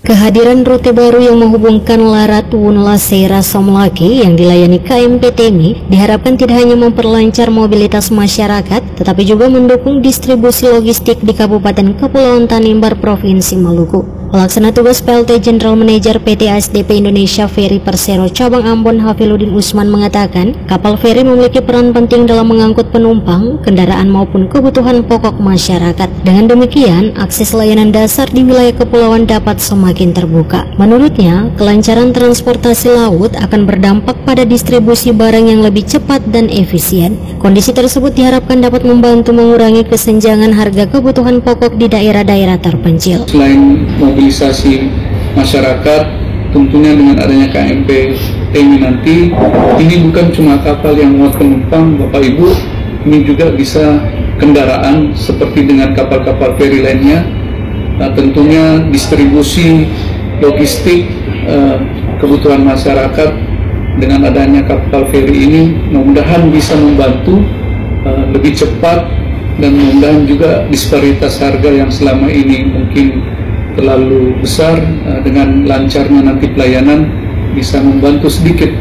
Kehadiran rute baru yang menghubungkan Larat Wunlasera Somlaki yang dilayani KMP Temi diharapkan tidak hanya memperlancar mobilitas masyarakat, tetapi juga mendukung distribusi logistik di Kabupaten Kepulauan Tanimbar, Provinsi Maluku. Pelaksana tugas PLT General Manager PT ASDP Indonesia Ferry Persero Cabang Ambon Hafiludin Usman mengatakan, kapal feri memiliki peran penting dalam mengangkut penumpang, kendaraan maupun kebutuhan pokok masyarakat. Dengan demikian, akses layanan dasar di wilayah kepulauan dapat semakin terbuka. Menurutnya, kelancaran transportasi laut akan berdampak pada distribusi barang yang lebih cepat dan efisien. Kondisi tersebut diharapkan dapat membantu mengurangi kesenjangan harga kebutuhan pokok di daerah-daerah terpencil. Selain mobilisasi masyarakat, tentunya dengan adanya KMP Temi nanti, ini bukan cuma kapal yang muat penumpang, Bapak Ibu, ini juga bisa kendaraan seperti dengan kapal-kapal feri lainnya. Nah, tentunya distribusi logistik kebutuhan masyarakat dengan adanya kapal feri ini mudah-mudahan bisa membantu lebih cepat, dan mudah-mudahan juga disparitas harga yang selama ini mungkin terlalu besar, dengan lancarnya nanti pelayanan bisa membantu sedikit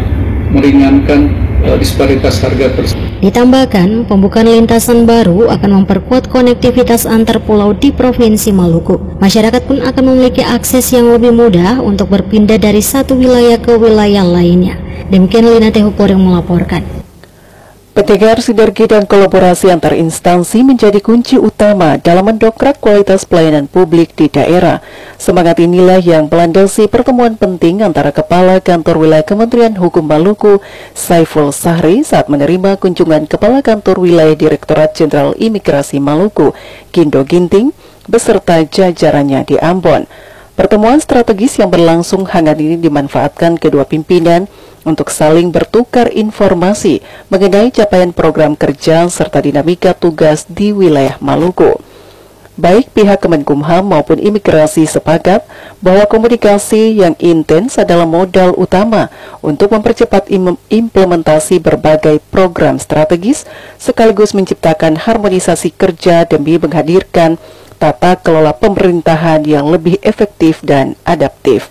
meringankan disparitas harga tersebut. Ditambahkan, pembukaan lintasan baru akan memperkuat konektivitas antar pulau di Provinsi Maluku. Masyarakat pun akan memiliki akses yang lebih mudah untuk berpindah dari satu wilayah ke wilayah lainnya. Demikian Lina Tehupor yang melaporkan. Pentingnya sinergi dan kolaborasi antar instansi menjadi kunci utama dalam mendongkrak kualitas pelayanan publik di daerah. Semangat inilah yang melandasi pertemuan penting antara Kepala Kantor Wilayah Kementerian Hukum Maluku, Saiful Sahri, saat menerima kunjungan Kepala Kantor Wilayah Direktorat Jenderal Imigrasi Maluku, Gindo Ginting, beserta jajarannya di Ambon. Pertemuan strategis yang berlangsung hangat ini dimanfaatkan kedua pimpinan untuk saling bertukar informasi mengenai capaian program kerja serta dinamika tugas di wilayah Maluku. Baik pihak Kemenkumham maupun imigrasi sepakat bahwa komunikasi yang intens adalah modal utama untuk mempercepat implementasi berbagai program strategis sekaligus menciptakan harmonisasi kerja demi menghadirkan tata kelola pemerintahan yang lebih efektif dan adaptif.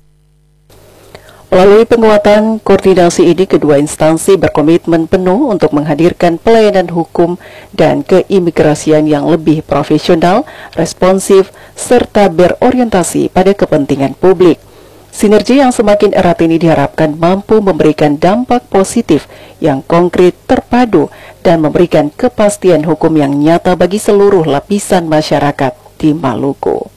Melalui penguatan koordinasi ini, kedua instansi berkomitmen penuh untuk menghadirkan pelayanan hukum dan keimigrasian yang lebih profesional, responsif, serta berorientasi pada kepentingan publik. Sinergi yang semakin erat ini diharapkan mampu memberikan dampak positif yang konkret, terpadu, dan memberikan kepastian hukum yang nyata bagi seluruh lapisan masyarakat di Maluku.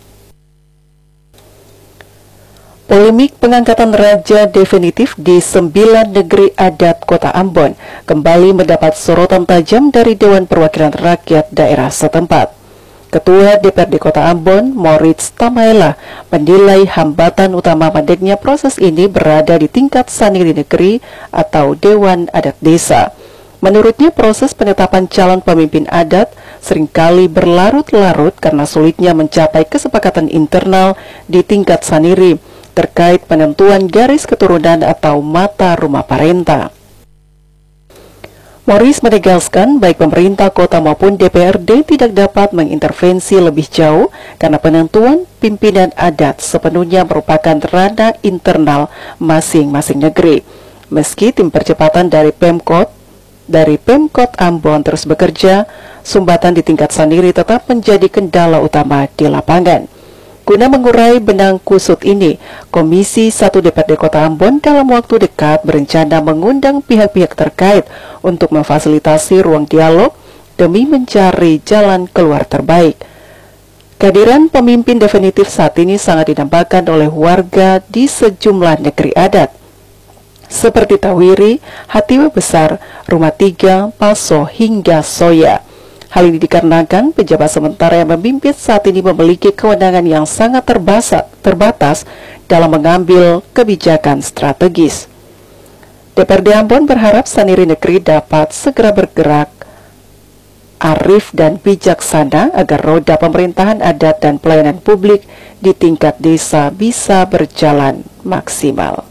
Polemik pengangkatan raja definitif di 9 negeri adat Kota Ambon kembali mendapat sorotan tajam dari Dewan Perwakilan Rakyat daerah setempat. Ketua DPRD Kota Ambon, Moritz Tamaela, menilai hambatan utama mandeknya proses ini berada di tingkat saniri negeri atau Dewan Adat Desa. Menurutnya, proses penetapan calon pemimpin adat seringkali berlarut-larut karena sulitnya mencapai kesepakatan internal di tingkat saniri terkait penentuan garis keturunan atau mata rumah parenta. Morris menegaskan baik pemerintah kota maupun DPRD tidak dapat mengintervensi lebih jauh karena penentuan pimpinan adat sepenuhnya merupakan ranah internal masing-masing negeri. Meski tim percepatan dari Pemkot Ambon terus bekerja, sumbatan di tingkat saniri tetap menjadi kendala utama di lapangan. Guna mengurai benang kusut ini, Komisi 1 DPRD Kota Ambon dalam waktu dekat berencana mengundang pihak-pihak terkait untuk memfasilitasi ruang dialog demi mencari jalan keluar terbaik. Kehadiran pemimpin definitif saat ini sangat didambakan oleh warga di sejumlah negeri adat, seperti Tawiri, Hatiwe Besar, Rumah Tiga, Paso, hingga Soya. Hal ini dikarenakan pejabat sementara yang memimpin saat ini memiliki kewenangan yang sangat terbatas dalam mengambil kebijakan strategis. DPRD Ambon berharap saniri negeri dapat segera bergerak arif dan bijaksana agar roda pemerintahan adat dan pelayanan publik di tingkat desa bisa berjalan maksimal.